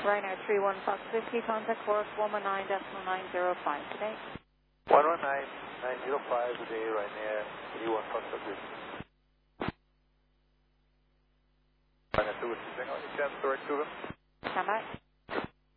Ryanair 31 Fox Whiskey, contact course 119.905 today. 119.905 today, Ryanair 31 Fox Whiskey. Ryanair 2 Whiskey, any chance direct to them? Stand by.